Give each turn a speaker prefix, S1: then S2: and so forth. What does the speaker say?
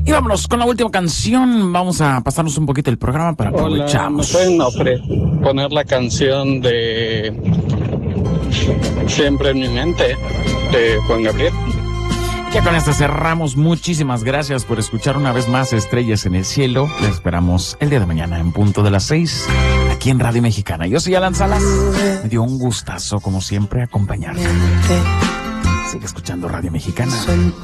S1: Y vámonos con la última canción. Vamos a pasarnos un poquito el programa para aprovechamos.
S2: Hola, ¿me pueden poner la canción de Siempre en mi mente de Juan Gabriel?
S1: Ya con esta cerramos. Muchísimas gracias por escuchar una vez más Estrellas en el Cielo. Les esperamos el día de mañana en punto de las 6 aquí en Radio Mexicana. Yo soy Alan Salas. Me dio un gustazo, como siempre, acompañarte. Sigue escuchando Radio Mexicana.